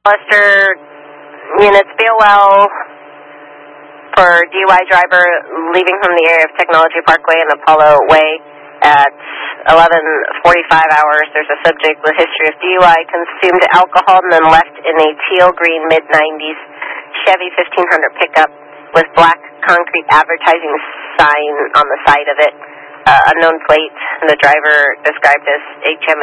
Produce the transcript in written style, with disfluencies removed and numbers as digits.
Lester units, BOL for DUI driver leaving from the area of Technology Parkway and Apollo Way at 11:45 hours. There's a subject with history of DUI, consumed alcohol, and then left in a teal-green mid-90s Chevy 1500 pickup with black concrete advertising sign on the side of it, unknown plate, and the driver described as HM